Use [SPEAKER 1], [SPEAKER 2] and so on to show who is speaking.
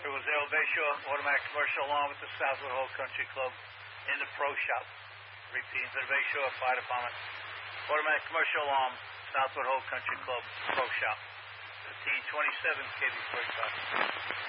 [SPEAKER 1] There was Bayshore automatic commercial alarm with the Southwood Hall Country Club in the pro shop. Repeating for the Bayshore Fire Department. Automatic commercial alarm, Southwood Hall Country Club, pro shop. 1527 KB First Class.